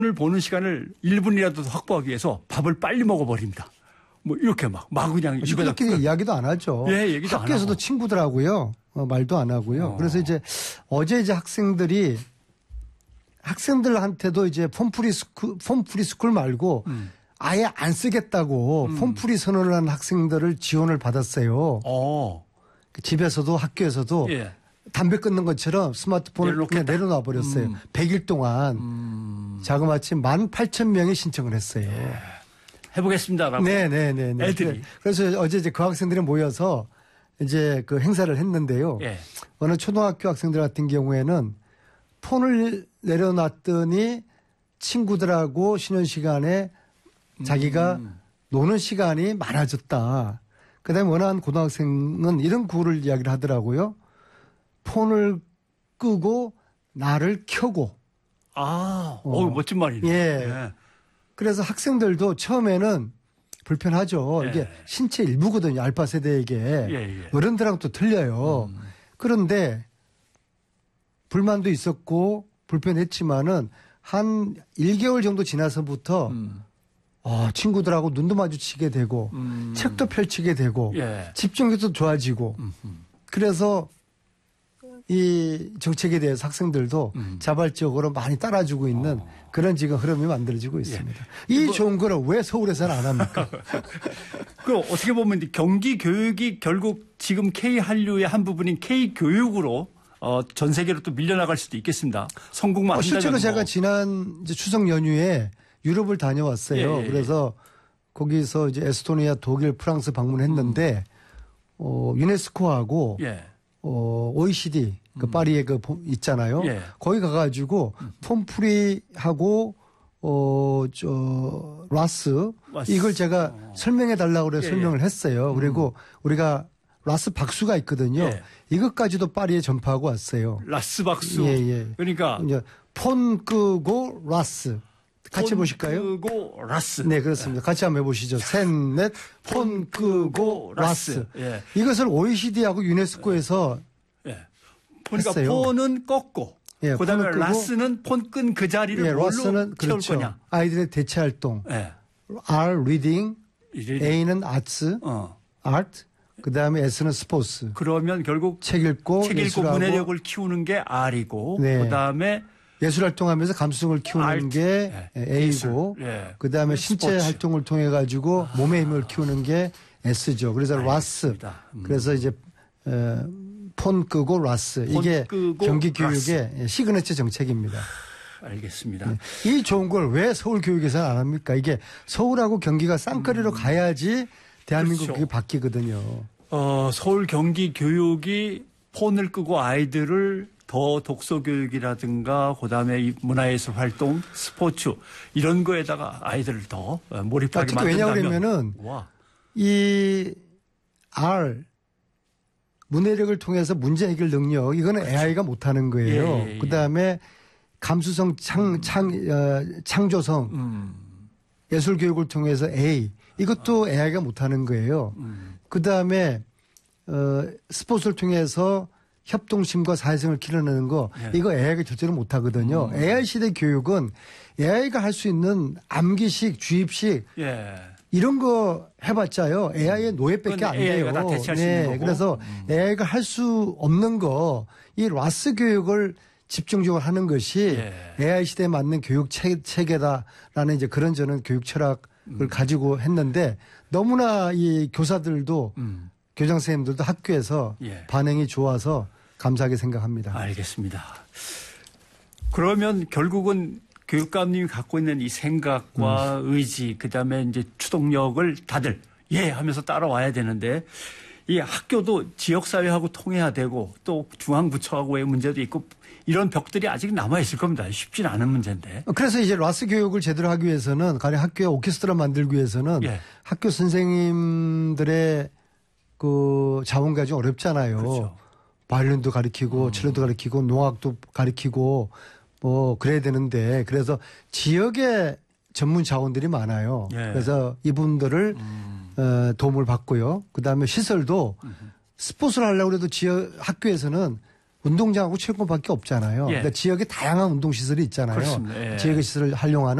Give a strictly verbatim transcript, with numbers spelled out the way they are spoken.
을 보는 시간을 일 분이라도 확보하기 위해서 밥을 빨리 먹어버립니다. 뭐 이렇게 막, 막 그냥 친구들끼리 이야기도 안 하죠. 예, 얘기도 안 학교에서도 하고. 친구들하고요. 어, 말도 안 하고요. 어. 그래서 이제 어제 이제 학생들이 학생들한테도 이제 폼프리 스쿨, 폼프리 스쿨 말고 음. 아예 안 쓰겠다고 음. 폼프리 선언을 한 학생들을 지원을 받았어요. 어. 집에서도 학교에서도 예. 담배 끊는 것처럼 스마트폰을 내려놓겠다. 그냥 내려놔 버렸어요. 음. 백 일 동안 음. 자그마치 만 팔천 명이 신청을 했어요. 예. 해보겠습니다라고. 네네네. 애들이. 그래서 어제 이제 그 학생들이 모여서 이제 그 행사를 했는데요. 예. 어느 초등학교 학생들 같은 경우에는 폰을 내려놨더니 친구들하고 쉬는 시간에 음. 자기가 노는 시간이 많아졌다. 그 다음에 원하는 고등학생은 이런 구호를 이야기를 하더라고요. 폰을 끄고 나를 켜고. 아, 어, 멋진 말이네. 예. 예. 그래서 학생들도 처음에는 불편하죠. 예. 이게 신체 일부거든요. 알파 세대에게. 예, 예. 어른들하고 또 틀려요. 음. 그런데 불만도 있었고 불편했지만은 한 일 개월 정도 지나서부터 음. 어, 친구들하고 눈도 마주치게 되고 음. 책도 펼치게 되고 예. 집중력도 좋아지고 음흠. 그래서 이 정책에 대해서 학생들도 음. 자발적으로 많이 따라주고 있는 어. 그런 지금 흐름이 만들어지고 있습니다. 예. 이 뭐, 좋은 거를 왜 서울에서는 안 합니까? 그 어떻게 보면 경기 교육이 결국 지금 K한류의 한 부분인 K교육으로 어, 전 세계로 또 밀려나갈 수도 있겠습니다. 성공만 어, 실제로 한다면 제가 뭐. 지난 이제 추석 연휴에 유럽을 다녀왔어요. 예, 예, 그래서 거기서 이제 에스토니아, 독일, 프랑스 방문했는데 음. 어, 유네스코하고 예. 어, 오이시디 그 음. 파리에 그 있잖아요. 예. 거기 가가지고 음. 폼프리하고 어, 저 라스 와스. 이걸 제가 어. 설명해 달라고 그래 예, 설명을 예. 했어요. 그리고 음. 우리가 라스 박수가 있거든요. 예. 이것까지도 파리에 전파하고 왔어요. 라스 박수. 예, 예. 그러니까 이제 폰 끄고 라스. 같이 보실까요? 폰 끄고 라스. 네, 그렇습니다. 예. 같이 한번 해보시죠. 셋, 넷, 폰 끄고 라스. 예. 이것을 오이시디하고 유네스코에서 예. 그러니까 했어요. 폰은 껐고, 예, 그다음에 라스는 폰 끈 그 자리를 예, 뭘로 라스는 채울 그렇죠. 거냐. 아이들의 대체 활동. 예. R reading, A는 arts, 어. art. 그다음에 S는 스포츠. 그러면 결국 책 읽고 책 읽고 문해력을 키우는 게 R이고 네. 그다음에 예술 활동하면서 감수성을 키우는 Art. 게 네. A고 네. 그다음에 신체 스포츠. 활동을 통해 가지고 아. 몸의 힘을 키우는 게 S죠. 그래서 라스. 음. 그래서 이제 어, 폰 끄고 라스. 폰 이게 끄고 경기 교육의 라스. 시그니처 정책입니다. 알겠습니다. 네. 이 좋은 걸 왜 서울 교육에서는 안 합니까? 이게 서울하고 경기가 쌍거리로 음. 가야지 대한민국 그렇죠. 그게 바뀌거든요. 어, 서울 경기 교육이 폰을 끄고 아이들을 더 독서 교육이라든가 그다음에 이 문화예술 활동, 스포츠 이런 거에다가 아이들을 더 몰입하게 만든다면. 왜냐하면은 이 R 문해력을 통해서 문제 해결 능력 이거는 그렇죠. 에이아이가 못하는 거예요. 예, 예, 예. 그다음에 감수성, 창, 창, 어, 창조성, 음. 예술 교육을 통해서 A 이것도 에이아이가 못하는 거예요. 음. 그 다음에 어, 스포츠를 통해서 협동심과 사회성을 키워내는 거 예. 이거 에이아이가 절대로 못하거든요. 음. 에이아이 시대 교육은 에이아이가 할 수 있는 암기식, 주입식 예. 이런 거 해봤자요. 에이아이의 노예밖에 안 돼요. 에이아이가 다 대체할 수 있는 거고. 그래서 음. 에이아이가 할 수 없는 거 이 라스 교육을 집중적으로 하는 것이 예. 에이아이 시대에 맞는 교육 체계다라는 이제 그런 저는 교육 철학을 음. 가지고 했는데 너무나 이 교사들도 음. 교장 선생님들도 학교에서 예. 반응이 좋아서 감사하게 생각합니다. 알겠습니다. 그러면 결국은 교육감님이 갖고 있는 이 생각과 음. 의지, 그다음에 이제 추동력을 다들 예 하면서 따라와야 되는데 이 학교도 지역사회하고 통해야 되고 또 중앙부처하고의 문제도 있고 이런 벽들이 아직 남아있을 겁니다. 쉽지는 않은 문제인데. 그래서 이제 라스 교육을 제대로 하기 위해서는 가령 학교에 오케스트라 만들기 위해서는 예. 학교 선생님들의 그 자원 가지고 어렵잖아요. 그렇죠. 바이올린도 가르치고 음. 첼로도 가르치고 농악도 가르치고 뭐 그래야 되는데 그래서 지역에 전문 자원들이 많아요. 예. 그래서 이분들을 음. 어, 도움을 받고요. 그다음에 시설도 음. 스포츠를 하려고 해도 지역 학교에서는 운동장하고 체육관밖에 없잖아요. 예. 그러니까 지역에 다양한 운동시설이 있잖아요. 그렇습니다. 예. 지역의 시설을 활용하는